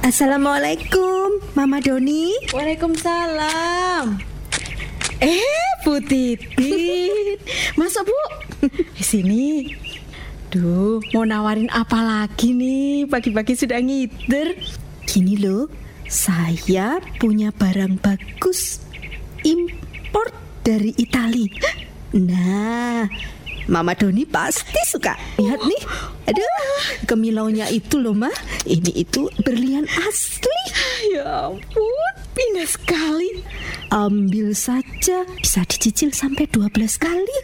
Assalamualaikum, Mama Doni. Waalaikumsalam. Bu Titin, masuk Bu. Sini. Duh, mau nawarin apa lagi nih? Pagi-pagi sudah ngider. Gini loh, saya punya barang bagus, impor dari Itali. Nah, Mama Doni pasti suka. Lihat nih, aduh, kemilaunya itu loh, Ma. Ini itu berlian asli. Ya ampun, pindah sekali. Ambil saja, bisa dicicil sampai 12 kali.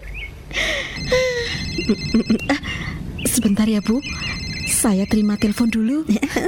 Sebentar ya Bu, saya terima telepon dulu.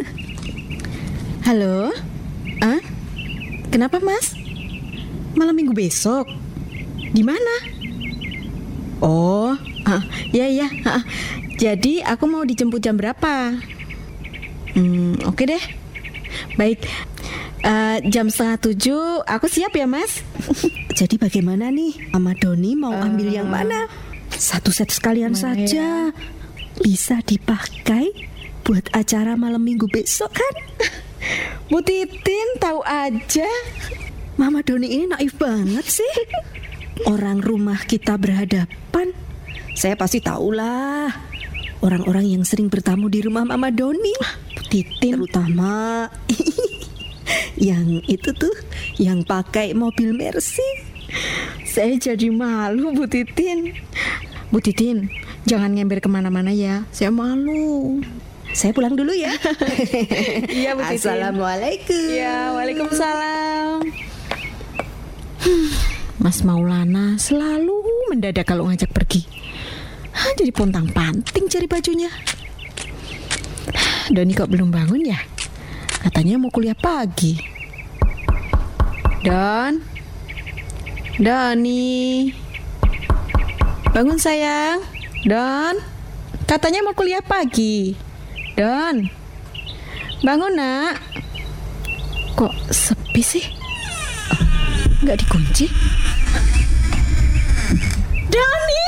Halo? Kenapa Mas? Malam minggu besok? Di mana? Oh, ya. Jadi aku mau dijemput jam berapa? Oke deh. Baik, jam 6:30 aku siap ya Mas. Jadi bagaimana nih, Mama Doni mau ambil yang mana? Satu set sekalian saja. Bisa dipakai buat acara malam minggu besok kan? Bu Titin tahu aja. Mama Doni ini naif banget sih. Orang rumah kita berhadapan, saya pasti tahulah orang-orang yang sering bertamu di rumah Mama Doni. Bu Titin, terutama yang itu tuh, yang pakai mobil Mercy. saya jadi malu Bu Titin. Bu Titin, jangan ngember kemana-mana ya, saya malu. Saya pulang dulu ya. Iya Bu Titin. Assalamualaikum. Ya, waalaikumsalam. Mas Maulana selalu mendadak kalau ngajak pergi. Jadi pontang-panting cari bajunya. Doni kok belum bangun ya? Katanya mau kuliah pagi. Doni, bangun sayang. Don, katanya mau kuliah pagi. Don, bangun nak. Kok sepi sih? Nggak dikunci? Doni!